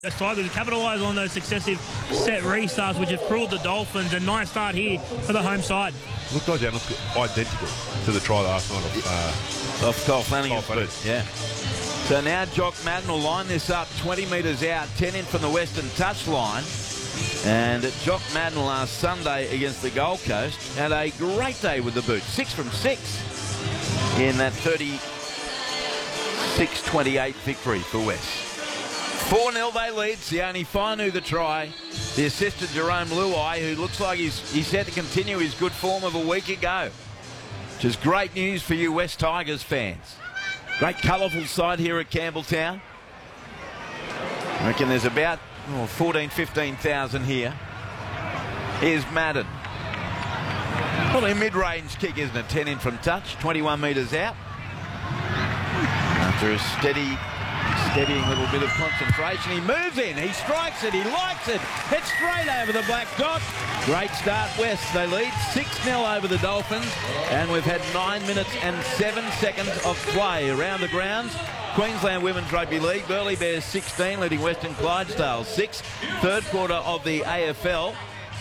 side to capitalise on those successive set restarts which have cruelled the Dolphins. A nice start here for the home side. Looked like they looked identical to the try last night of Cole Flanagan. Yeah. So now Jock Madden will line this up 20 metres out, 10 in from the western touchline. And Jock Madden last Sunday against the Gold Coast had a great day with the boot. 6 from 6 in that 36-28 victory for West. 4-0 they lead. Sione Fainu the try. The assistant Jerome Luai, who looks like he's set to continue his good form of a week ago. Which is great news for you West Tigers fans. Great colourful side here at Campbelltown. I reckon there's about 15,000 here. Here's Madden. Probably a mid-range kick, isn't it? 10 in from touch, 21 metres out. After a steadying little bit of concentration, he moves in, he strikes it, he likes it. It's straight over the black dot. Great start, West. They lead 6-0 over the Dolphins, and we've had 9 minutes and 7 seconds of play around the grounds. Queensland Women's Rugby League, Burleigh Bears 16, leading Western Clydesdale 6. Third quarter of the AFL.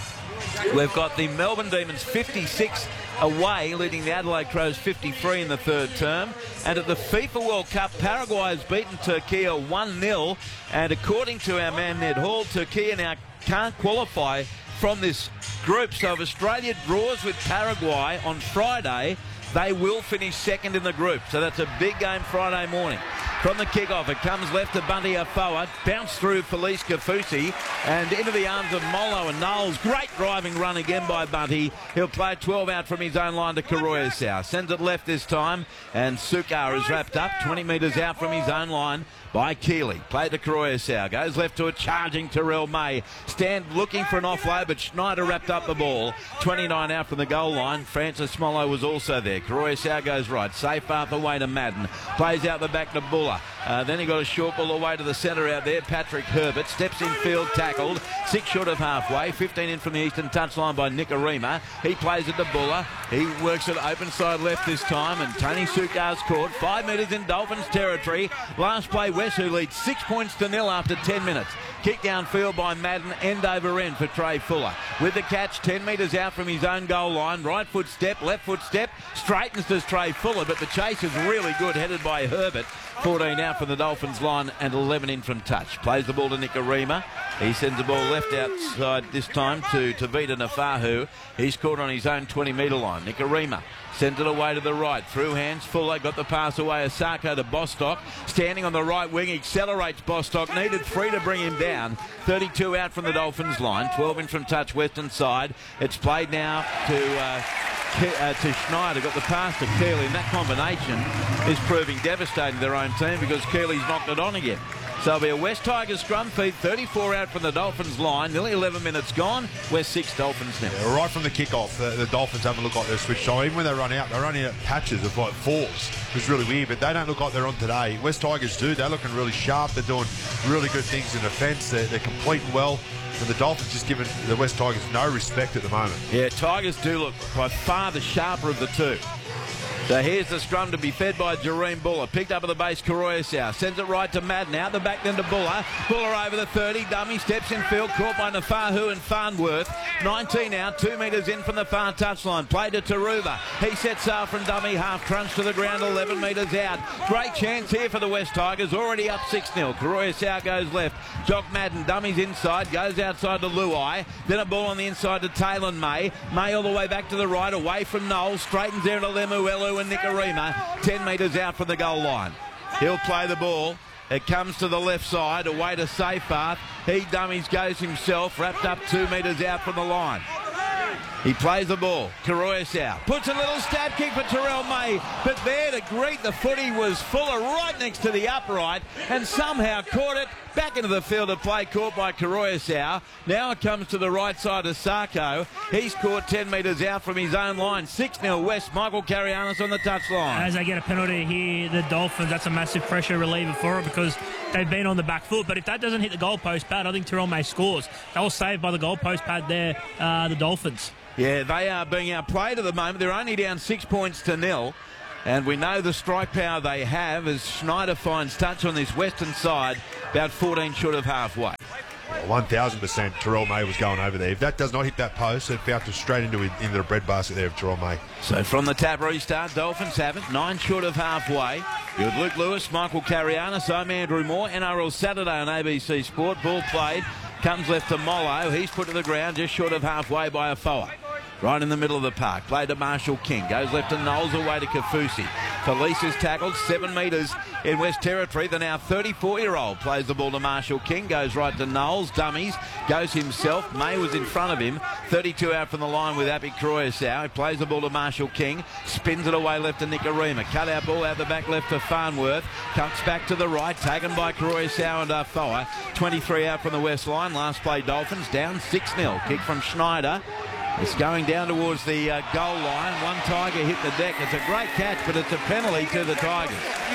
We've got the Melbourne Demons 56 away, leading the Adelaide Crows 53 in the third term. And at the FIFA World Cup, Paraguay has beaten Turkey 1-0. And according to our man Ned Hall, Turkey now can't qualify from this group. So if Australia draws with Paraguay on Friday, they will finish second in the group. So that's a big game Friday morning. From the kickoff, it comes left to Bunty Afoa, bounced through Felice Kafusi, and into the arms of Molo and Knowles. Great driving run again by Bunty. He'll play 12 out from his own line to Karoyasau. Sends it left this time, and Sukar is wrapped up 20 metres out from his own line by Keeley. Played to Karoyasau. Goes left to a charging Terrell May. Stand looking for an offload, but Schneider wrapped up the ball. 29 out from the goal line. Francis Smollo was also there. Karoyasau goes right. Safe path away to Madden. Plays out the back to Buller. Then he got a short ball away to the centre out there. Patrick Herbert steps in field, tackled. 6 short of halfway. 15 in from the eastern touchline by Nicarima. He plays it to Buller. He works it open side left this time, and Tony Sukar's caught. 5 metres in Dolphins territory. Last play, West, who leads 6 points to 0 after 10 minutes. Kick downfield by Madden, end over end for Trey Fuller. With the catch, 10 metres out from his own goal line. Right foot step, left foot step. Straightens to Trey Fuller, but the chase is really good, headed by Herbert. 14 out from the Dolphins line and 11 in from touch. Plays the ball to Nicarima. He sends the ball left outside this time to Tavita Nafahu. He's caught on his own 20-metre line. Nicarima sends it away to the right. Through hands, Fuller got the pass away. Asako to Bostock. Standing on the right wing, accelerates Bostock. Needed 3 to bring him down. 32 out from the Dolphins line. 12 in from touch, western side. It's played now to Schneider. Got the pass to Keeley, and that combination is proving devastating to their own team because Keeley's knocked it on again. So it'll be a West Tigers scrum feed, 34 out from the Dolphins line, nearly 11 minutes gone. West 6, Dolphins now. Yeah, right from the kickoff, the Dolphins haven't looked like they're switched on. Even when they run out, they're running out patches of like 4s. It's really weird, but they don't look like they're on today. West Tigers do. They're looking really sharp. They're doing really good things in defence. They're completing well. And the Dolphins just giving the West Tigers no respect at the moment. Yeah, Tigers do look by far the sharper of the two. So here's the scrum to be fed by Jerome Buller. Picked up at the base, Karoyasau. Sends it right to Madden. Out the back then to Buller. Buller over the 30. Dummy steps in field. Caught by Nafahu and Farnworth. 19 out. 2 metres in from the far touchline. Played to Taruva. He sets off from dummy. Half crunch to the ground. 11 metres out. Great chance here for the West Tigers. Already up 6-0. Karoyasau goes left. Jock Madden. Dummies inside. Goes outside to Luai. Then a ball on the inside to Taylor May. May all the way back to the right. Away from Knowles. Straightens there to Lemuelu and Nicarima, 10 metres out from the goal line. He'll play the ball. It comes to the left side, away to Seyfarth. He dummies, goes himself, wrapped up 2 metres out from the line. He plays the ball. Karoyasau puts a little stab kick for Terrell May, but there to greet the footy was Fuller right next to the upright and somehow caught it back into the field of play, caught by Karoyasau. Now it comes to the right side of Sarko. He's caught 10 metres out from his own line. 6-0 West. Michael Carianis on the touchline. As they get a penalty here, the Dolphins, that's a massive pressure reliever for it because they've been on the back foot. But if that doesn't hit the goalpost pad, I think Terrell May scores. They were saved by the goalpost pad there, the Dolphins. Yeah, they are being outplayed at the moment. They're only down 6 points to 0. And we know the strike power they have as Schneider finds touch on this western side, about 14 short of halfway. 1,000% Terrell May was going over there. If that does not hit that post, it bounced straight into the breadbasket there of Terrell May. So from the tap restart, Dolphins have it, 9 short of halfway. With Luke Lewis, Michael Carianis, I'm Andrew Moore. NRL Saturday on ABC Sport. Ball played, comes left to Mollo. He's put to the ground just short of halfway by Afoa. Right in the middle of the park. Played to Marshall King. Goes left to Knowles, away to Kafusi. Felice is tackled 7 metres in West Territory. The now 34-year-old plays the ball to Marshall King. Goes right to Knowles. Dummies. Goes himself. May was in front of him. 32 out from the line with Api Croyasau. He plays the ball to Marshall King. Spins it away left to Nicarima. Cut out ball out the back left to Farnworth. Comes back to the right. Taken by Croyasau and Afoa. 23 out from the west line. Last play Dolphins down 6-0. Kick from Schneider. It's going down towards the goal line. One Tiger hit the deck. It's a great catch, but it's a penalty to the Tigers.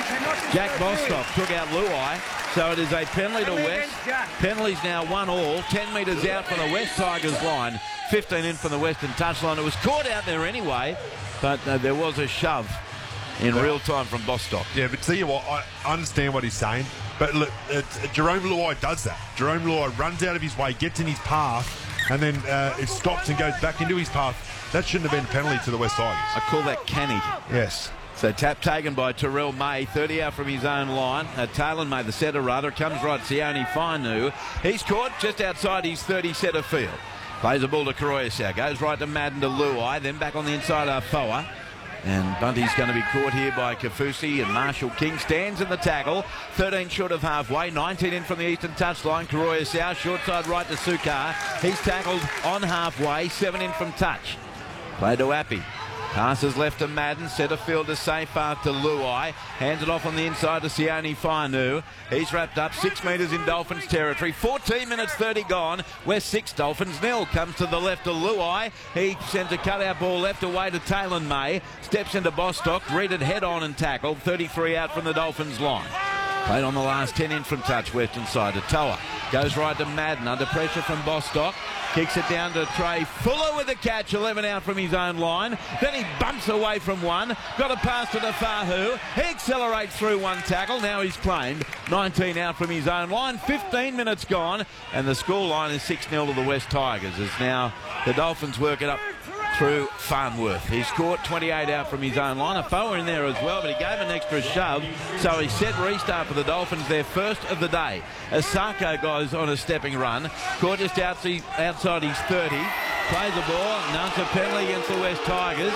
Jack Bostock took out Luai, so it is a penalty to West. Penalties now 1-1, 10 metres out from the West Tigers line, 15 in from the western touchline. It was caught out there anyway, but there was a shove in real time from Bostock. Yeah, but see what, I understand what he's saying, but look, Jerome Luai does that. Jerome Luai runs out of his way, gets in his path, and then it stops and goes back into his path. That shouldn't have been a penalty to the West Tigers. I call that canny. Yes. So tap taken by Terrell May, 30 out from his own line. Taylor May, the setter rather, comes right to Sione Fainu. He's caught just outside his 30 setter field. Plays the ball to Croyasau, goes right to Madden to Luai, then back on the inside of Foa. And Bunty's going to be caught here by Kafusi, and Marshall King stands in the tackle. 13 short of halfway, 19 in from the eastern touchline. Croyasau, short side right to Sukar. He's tackled on halfway, 7 in from touch. Play to Api. Passes left to Madden, centre field to Seyfarth to Luai. Hands it off on the inside to Sione Fainu. He's wrapped up 6 metres in Dolphins territory. 14 minutes 30 gone. West 6, Dolphins 0. Comes to the left to Luai. He sends a cutout ball left away to Taylor May. Steps into Bostock, greeted head on and tackled. 33 out from the Dolphins line. Played on the last 10 in from touch, western side to Toa. Goes right to Madden, under pressure from Bostock. Kicks it down to Trey Fuller with the catch, 11 out from his own line. Then he bumps away from one. Got a pass to Fahu. He accelerates through one tackle. Now he's claimed 19 out from his own line. 15 minutes gone. And the score line is 6-0 to the West Tigers. As now the Dolphins work it up through Farnworth. He's caught 28 out from his own line. Afoa in there as well, but he gave an extra shove. So he set restart for the Dolphins, their first of the day. Asako goes on a stepping run. Caught just outside his 30. Plays the ball. Now it's a penalty against the West Tigers.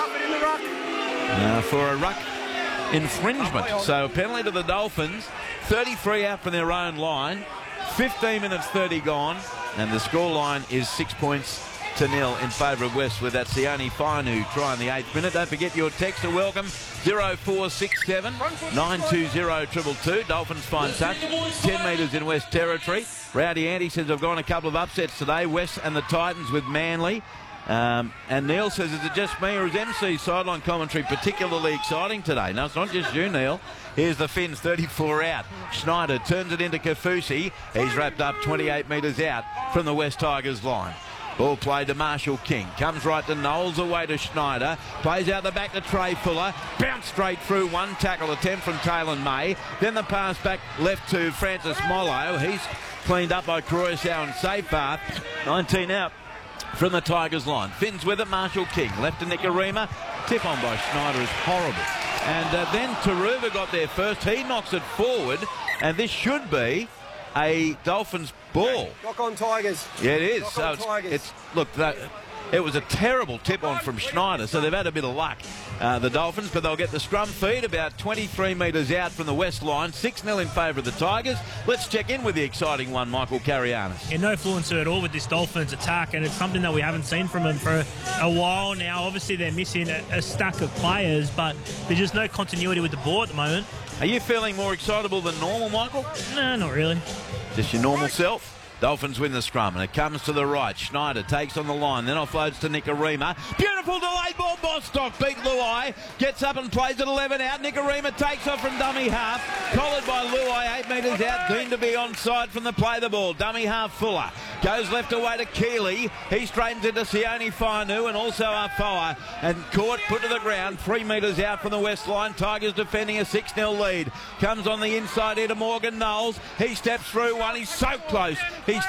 For a ruck infringement. So penalty to the Dolphins. 33 out from their own line. 15 minutes 30 gone. And the score line is 6 points to 0 in favour of West with that Sione Fainu try in the 8th minute. Don't forget your text are welcome. 0467 920 222. Dolphins find touch. 10 metres in West Territory. Rowdy Andy says I've gone a couple of upsets today. West and the Titans with Manly. And Neil says, is it just me or is MC's sideline commentary particularly exciting today? No, it's not just you, Neil. Here's the Finns, 34 out. Schneider turns it into Kafusi. He's wrapped up 28 metres out from the West Tigers line. Ball played to Marshall King. Comes right to Knowles, away to Schneider. Plays out the back to Trey Fuller. Bounce straight through, one tackle attempt from Taylor May. Then the pass back left to Francis Mollo. He's cleaned up by Croyasau and Seyfarth. 19 out from the Tigers line. Finns with it, Marshall King. Left to Nicarima. Tip on by Schneider is horrible. And then Taruva got there first. He knocks it forward. And this should be a Dolphins ball. Knock on Tigers. Yeah, it is. So it was a terrible tip on from Schneider, so they've had a bit of luck, the Dolphins, but they'll get the scrum feed about 23 metres out from the west line. 6-0 in favour of the Tigers. Let's check in with the exciting one, Michael Carianis. Yeah, no fluency at all with this Dolphins attack, and it's something that we haven't seen from them for a while now. Obviously, they're missing a stack of players, but there's just no continuity with the ball at the moment. Are you feeling more excitable than normal, Michael? No, not really. Just your normal self? Dolphins win the scrum, and it comes to the right. Schneider takes on the line, then offloads to Nicarima. Beautiful delayed ball. Bostock beat Luai. Gets up and plays at 11 out. Nicarima takes off from dummy half. Collared by Luai, 8 metres out. Deemed to be onside from the play the ball. Dummy half Fuller. Goes left away to Keeley. He straightens into Sione Fainu and also Afoa. And caught, put to the ground, 3 metres out from the west line. Tigers defending a 6-0 lead. Comes on the inside here to Morgan Knowles. He steps through one. He's so close. He's